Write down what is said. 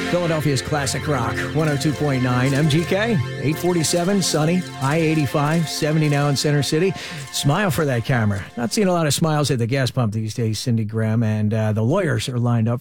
Philadelphia's classic rock, 102.9 MGK, 847, sunny, I-85, 70 now in Center City. Smile for that camera. Not seeing a lot of smiles at the gas pump these days, Cindy Graham, and the lawyers are lined up